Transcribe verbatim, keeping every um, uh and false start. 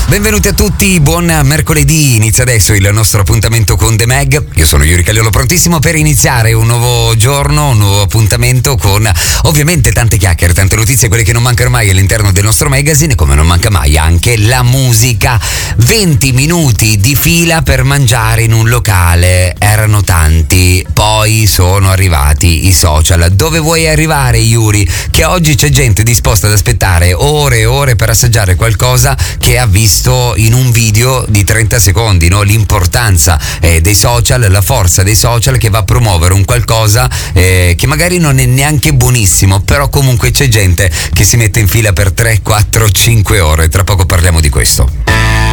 Benvenuti a tutti, buon mercoledì, inizia adesso il nostro appuntamento con The Mag. Io sono Yuri Cagliolo, prontissimo per iniziare un nuovo giorno, un nuovo appuntamento con ovviamente tante chiacchiere, tante notizie, quelle che non mancano mai all'interno del nostro magazine, come non manca mai anche la musica. venti minuti di fila per mangiare in un locale, erano tanti, poi sono arrivati i social. Dove vuoi arrivare, Yuri? Che oggi c'è gente disposta ad aspettare ore e ore per assaggiare qualcosa che ha visto in un video di trenta secondi, no? L'importanza eh, dei social, la forza dei social che va a promuovere un qualcosa eh, che magari non è neanche buonissimo, però comunque c'è gente che si mette in fila per tre, quattro, cinque ore. Tra poco parliamo di questo.